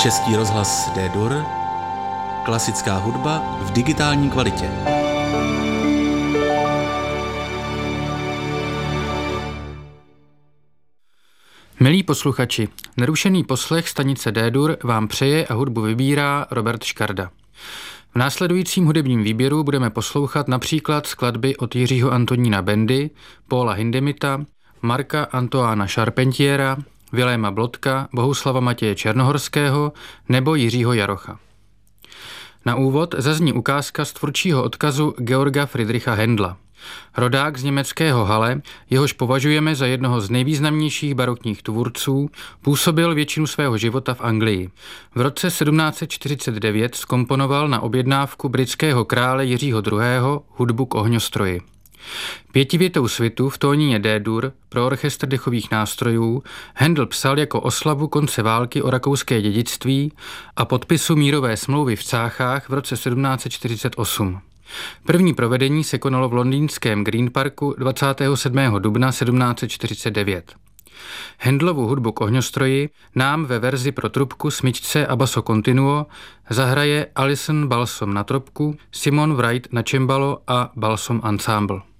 Český rozhlas D-Dur, klasická hudba v digitální kvalitě. Milí posluchači, nerušený poslech stanice D-Dur vám přeje a hudbu vybírá Robert Škarda. V následujícím hudebním výběru budeme poslouchat například skladby od Jiřího Antonína Bendy, Paula Hindemita, Marka Antoána Charpentiera, Viléma Blodka, Bohuslava Matěje Černohorského nebo Jiřího Jarocha. Na úvod zazní ukázka z tvůrčího odkazu Georga Friedricha Händla. Rodák z německého Halle, jehož považujeme za jednoho z nejvýznamnějších barokních tvůrců, působil většinu svého života v Anglii. V roce 1749 zkomponoval na objednávku britského krále Jiřího II. Hudbu k ohňostroji. Pětivětou svitu v tónině D-dur pro orchestr dechových nástrojů Händel psal jako oslavu konce války o rakouské dědictví a podpisu mírové smlouvy v Cáchách v roce 1748. První provedení se konalo v londýnském Green Parku 27. dubna 1749. Händlovu hudbu k ohňostroji nám ve verzi pro trubku, smyčce a basso continuo zahraje Alison Balsom na trubku, Simon Wright na cembalo a Balsom Ensemble.